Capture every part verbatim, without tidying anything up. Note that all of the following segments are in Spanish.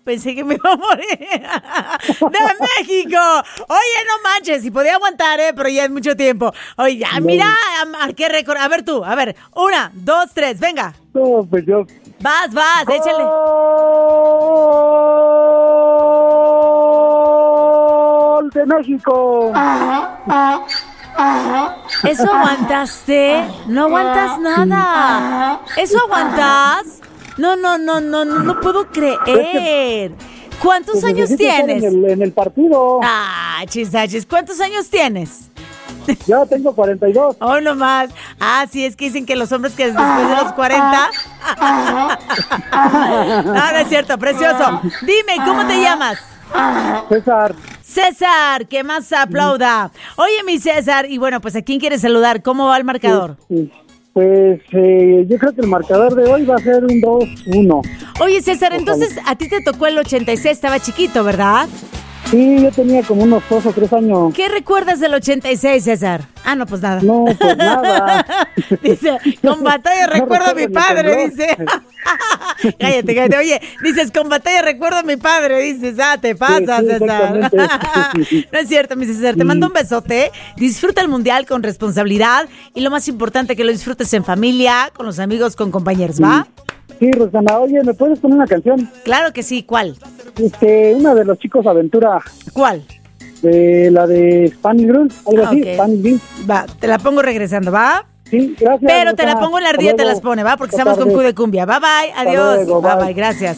pensé que me iba a morir. ¡De México! Oye, no manches, si podía aguantar, ¿eh? Pero ya es mucho tiempo. Oye, ya, mira, a, a, qué récord. A ver tú, a ver, una, dos, tres, venga. No, pues yo... Vas, vas, échale. ¡Gol de México! ¿Eso aguantaste? No aguantas nada. ¿Eso aguantas? No, no, no, no, no, no puedo creer. ¿Cuántos Pues años necesito estar tienes? En el, en el partido. Ah, chisachis, ¿cuántos años tnes? Ya tengo cuarenta y dos. Oh, no más. Ah, sí, es que dicen que los hombres que después de los cuarenta... No, no es cierto, precioso. Dime, ¿cómo te llamas? César. César, que más aplauda. Oye, mi César, y bueno, pues ¿a quién quieres saludar? ¿Cómo va el marcador? Sí, sí. Pues eh, yo creo que el marcador de hoy va a ser un dos uno. Oye, César, entonces a ti te tocó el ochenta y seis, estaba chiquito, ¿verdad? Sí, yo tenía como unos dos o tres años. ¿Qué recuerdas del ochenta y seis, César? Ah, no, pues nada. No, pues nada. Dice, con batalla recuerdo a mi padre, dice. Cállate, cállate. Oye, dices, con batalla recuerdo a mi padre, dices, ah, te pasa, Sí, sí, César. No es cierto, mi César, te mando un besote. Disfruta el mundial con responsabilidad y lo más importante, que lo disfrutes en familia, con los amigos, con compañeros, ¿va? Sí, Rosana, oye, ¿me puedes poner una canción? Claro que sí, ¿cuál? Este, una de los chicos Aventura, ¿Cuál? de la de Spanish Girl, algo Ah, así, ok. Spanish Girl. Va, te la pongo regresando, ¿va? Sí, gracias. Pero te la Rosana. pongo en la Hasta ardilla, te luego. las pone, ¿va? Porque Hasta estamos con tarde. Q de Cumbia. Bye, bye, adiós. luego, bye, bye. bye, gracias.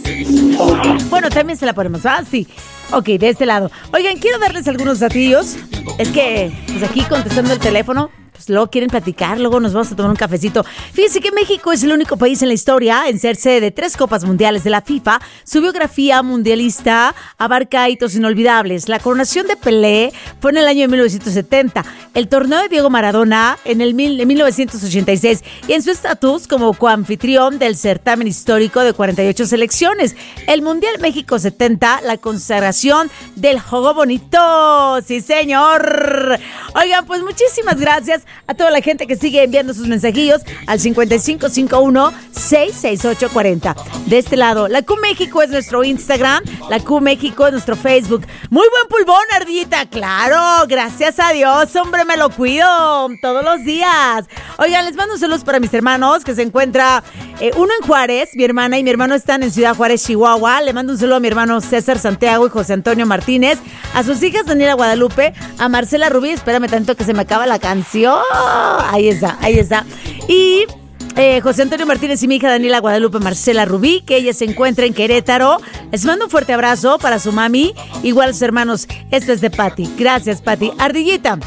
Bueno, también se la ponemos, ¿va? Sí. Ok, de este lado. Oigan, quiero darles algunos datillos. Es que, pues aquí contestando el teléfono, pues luego quieren platicar, luego nos vamos a tomar un cafecito. Fíjense que México es el único país en la historia en ser sede de tres Copas Mundiales de la FIFA. Su biografía mundialista abarca hitos inolvidables. La coronación de Pelé fue en el año de mil novecientos setenta. El torneo de Diego Maradona en el mil, en mil novecientos ochenta y seis. Y en su estatus como coanfitrión del certamen histórico de cuarenta y ocho selecciones. El Mundial México setenta, la consagración del juego bonito. Sí, señor. Oigan, pues muchísimas gracias a toda la gente que sigue enviando sus mensajillos al cincuenta y cinco cincuenta y uno sesenta y seis ocho cuarenta. De este lado, la Q México es nuestro Instagram, la Q México es nuestro Facebook. Muy buen pulmón, ardillita, claro, gracias a Dios, hombre, me lo cuido todos los días. Oigan, les mando saludos para mis hermanos, que se encuentra eh, uno en Juárez, mi hermana y mi hermano están en Ciudad Juárez, Chihuahua. Le mando un saludo a mi hermano César Santiago y José Antonio Martínez, a sus hijas Daniela Guadalupe, a Marcela Rubí, espérame tanto que se me acaba la canción. Ahí está, ahí está. Y eh, José Antonio Martínez y mi hija Daniela Guadalupe Marcela Rubí, que ella se encuentra en Querétaro. Les mando un fuerte abrazo para su mami, igual sus hermanos. Esto es de Pati. Gracias, Pati. Ardillita,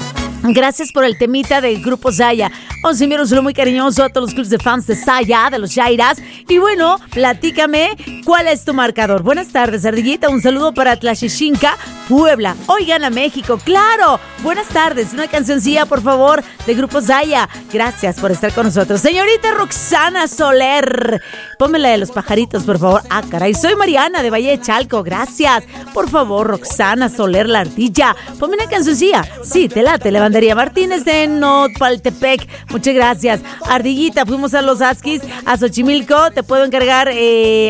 gracias por el temita del grupo Zaya. Os envío un saludo muy cariñoso a todos los clubs de fans de Zaya, de los Jairas. Y bueno, platícame cuál es tu marcador. Buenas tardes, Ardillita. Un saludo para Tlaxixinca, Puebla. Hoy gana México, claro. Buenas tardes. Una cancioncilla, por favor, de grupo Zaya. Gracias por estar con nosotros. Señorita Roxana Soler, ponme la de los pajaritos, por favor. Ah, caray. Soy Mariana de Valle de Chalco. Gracias. Por favor, Roxana Soler, la ardilla. Ponme una cancioncilla. Sí, te late. Lavandería Martínez de Nopaltepec. Muchas gracias. Ardillita, fuimos a los Askis, a Xochimilco. Te puedo encargar eh,